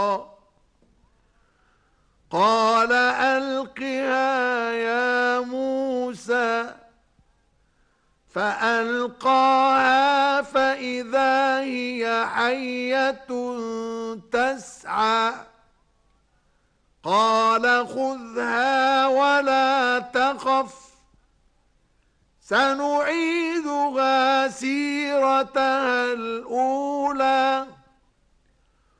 قال ألقها يا موسى فألقاها فإذا هي حية تسعى قال خذها ولا تخف سنعيدها سيرتها الأولى